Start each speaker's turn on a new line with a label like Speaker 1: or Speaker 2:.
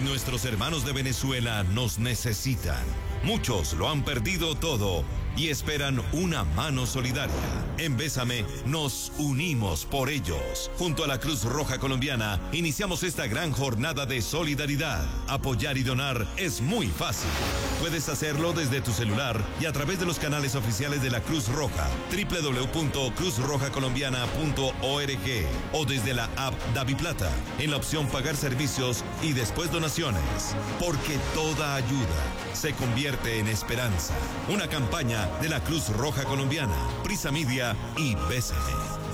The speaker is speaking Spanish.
Speaker 1: Nuestros hermanos de Venezuela nos necesitan. Muchos lo han perdido todo y esperan una mano solidaria. En Bésame nos unimos por ellos. Junto a la Cruz Roja Colombiana iniciamos esta gran jornada de solidaridad. Apoyar y donar es muy fácil. Puedes hacerlo desde tu celular y a través de los canales oficiales de la Cruz Roja, www.cruzrojacolombiana.org o desde la app DaviPlata, en la opción Pagar servicios y después donaciones. Porque toda ayuda se convierte en esperanza. Una campaña de la Cruz Roja Colombiana, Prisa Media y Bésame.